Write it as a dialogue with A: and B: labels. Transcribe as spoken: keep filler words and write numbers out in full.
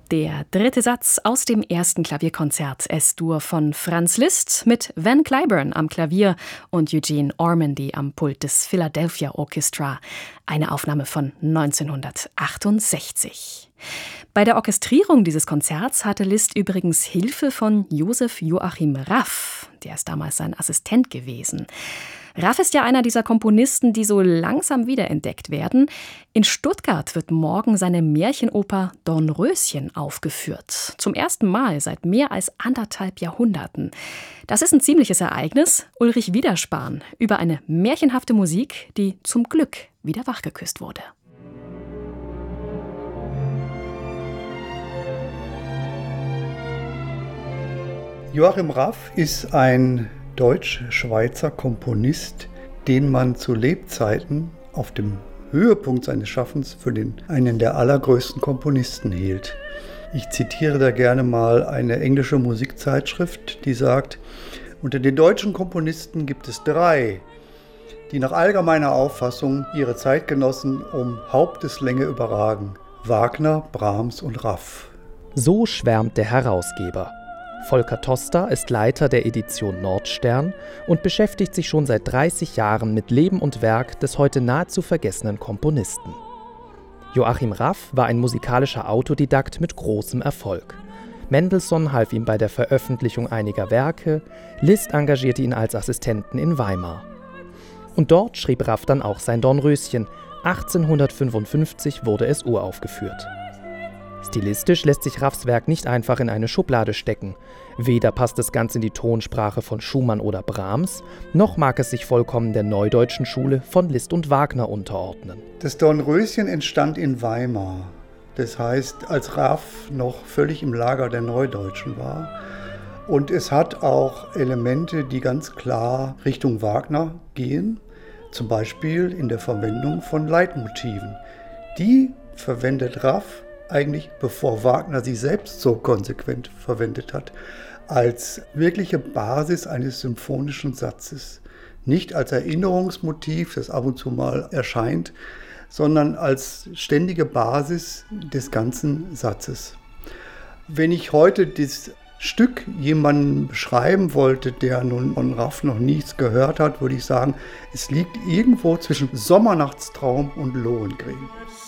A: Der dritte Satz aus dem ersten Klavierkonzert Es-Dur von Franz Liszt mit Van Cliburn am Klavier und Eugene Ormandy am Pult des Philadelphia Orchestra. Eine Aufnahme von neunzehnhundertachtundsechzig. Bei der Orchestrierung dieses Konzerts hatte Liszt übrigens Hilfe von Joseph Joachim Raff. Der ist damals sein Assistent gewesen. Raff ist ja einer dieser Komponisten, die so langsam wiederentdeckt werden. In Stuttgart wird morgen seine Märchenoper Dornröschen aufgeführt. Zum ersten Mal seit mehr als anderthalb Jahrhunderten. Das ist ein ziemliches Ereignis. Ulrich Wiederspahn über eine märchenhafte Musik, die zum Glück wieder wachgeküsst wurde.
B: Joachim Raff ist ein deutsch-schweizer Komponist, den man zu Lebzeiten auf dem Höhepunkt seines Schaffens für den einen der allergrößten Komponisten hielt. Ich zitiere da gerne mal eine englische Musikzeitschrift, die sagt: Unter den deutschen Komponisten gibt es drei, die nach allgemeiner Auffassung ihre Zeitgenossen um Haupteslänge überragen: Wagner, Brahms und Raff.
C: So schwärmt der Herausgeber. Volker Toster ist Leiter der Edition Nordstern und beschäftigt sich schon seit dreißig Jahren mit Leben und Werk des heute nahezu vergessenen Komponisten. Joachim Raff war ein musikalischer Autodidakt mit großem Erfolg. Mendelssohn half ihm bei der Veröffentlichung einiger Werke, Liszt engagierte ihn als Assistenten in Weimar. Und dort schrieb Raff dann auch sein Dornröschen. achtzehnhundertfünfundfünfzig wurde es uraufgeführt. Stilistisch lässt sich Raffs Werk nicht einfach in eine Schublade stecken. Weder passt es ganz in die Tonsprache von Schumann oder Brahms, noch mag es sich vollkommen der neudeutschen Schule von Liszt und Wagner unterordnen.
B: Das Dornröschen entstand in Weimar. Das heißt, als Raff noch völlig im Lager der Neudeutschen war. Und es hat auch Elemente, die ganz klar Richtung Wagner gehen. Zum Beispiel in der Verwendung von Leitmotiven. Die verwendet Raff eigentlich, bevor Wagner sie selbst so konsequent verwendet hat, als wirkliche Basis eines symphonischen Satzes. Nicht als Erinnerungsmotiv, das ab und zu mal erscheint, sondern als ständige Basis des ganzen Satzes. Wenn ich heute das Stück jemandem beschreiben wollte, der nun von Raff noch nichts gehört hat, würde ich sagen, es liegt irgendwo zwischen Sommernachtstraum und Lohengrin.